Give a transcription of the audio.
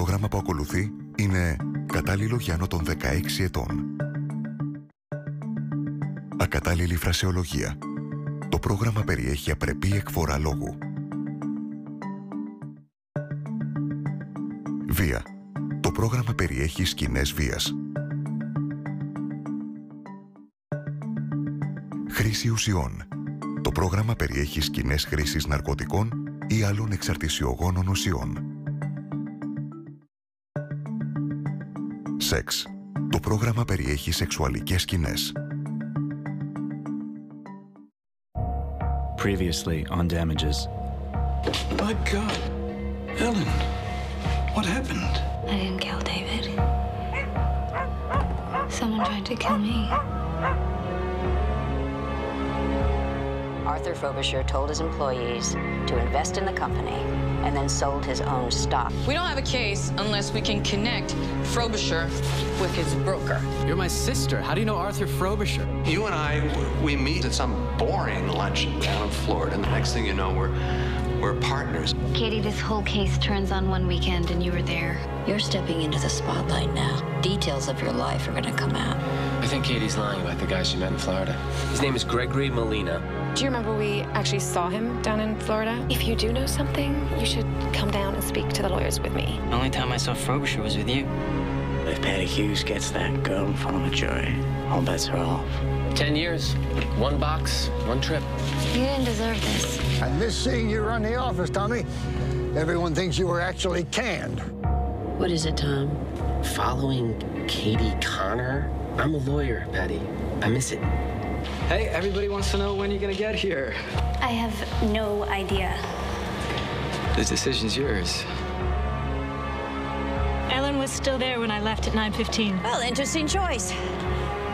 πρόγραμμα που ακολουθεί είναι κατάλληλο για άνω των 16 ετών. Ακατάλληλη φρασεολογία. Το πρόγραμμα περιέχει απρεπή εκφορά λόγου. Βία. Το πρόγραμμα περιέχει σκηνές βίας. Χρήση ουσιών. Το πρόγραμμα περιέχει σκηνές χρήσης ναρκωτικών ή άλλων εξαρτησιογόνων ουσιών. Σεξ. Το πρόγραμμα περιέχει σεξουαλικές σκηνές. Previously on Damages. My God, Ellen, what happened? I didn't kill David. Someone tried to kill me. Arthur Frobisher told his employees to invest in the company and then sold his own stock. We don't have a case unless we can connect Frobisher with his broker. You're my sister. How do you know Arthur Frobisher? You and I, we meet at some boring luncheon down in Florida, and the next thing you know, we're partners. Katie, this whole case turns on one weekend and you were there. You're stepping into the spotlight now. Details of your life are going to come out. I think Katie's lying about the guy she met in Florida. His name is Gregory Molina. Do you remember we actually saw him down in Florida? If you do know something, you should come down and speak to the lawyers with me. The only time I saw Frobisher was with you. If Patty Hughes gets that girl in front of Joy, all bets are off. 10 years, one box, one trip. You didn't deserve this. I miss seeing you run the office, Tommy. Everyone thinks you were actually canned. What is it, Tom? Following Katie Connor? I'm a lawyer, Patty. I miss it. Hey, everybody wants to know when you're gonna get here. I have no idea. The decision's yours. Ellen was still there when I left at 9:15. Well, interesting choice.